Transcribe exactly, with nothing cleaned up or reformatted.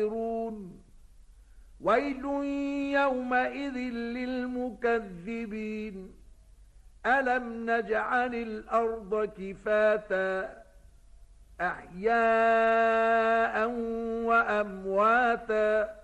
ويل يومئذ للمكذبين ألم نجعل الأرض كفاتا أحياء وأمواتا